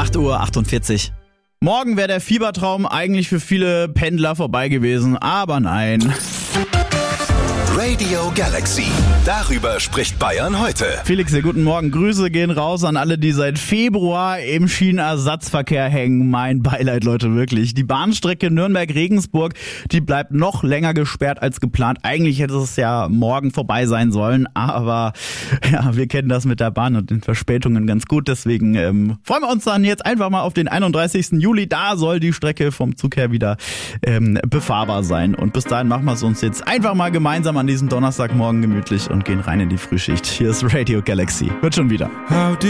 8:48 Uhr. Morgen wäre der Fiebertraum eigentlich für viele Pendler vorbei gewesen, aber nein. Radio Galaxy. Darüber spricht Bayern heute. Felix, sehr guten Morgen. Grüße gehen raus an alle, die seit Februar im Schienenersatzverkehr hängen. Mein Beileid, Leute, wirklich. Die Bahnstrecke Nürnberg-Regensburg, die bleibt noch länger gesperrt als geplant. Eigentlich hätte es ja morgen vorbei sein sollen, aber ja, wir kennen das mit der Bahn und den Verspätungen ganz gut. Deswegen freuen wir uns dann jetzt einfach mal auf den 31. Juli. Da soll die Strecke vom Zug her wieder befahrbar sein. Und bis dahin machen wir es uns jetzt einfach mal gemeinsam an diesem Donnerstagmorgen gemütlich und gehen rein in die Frühschicht. Hier ist Radio Galaxy. Wird schon wieder.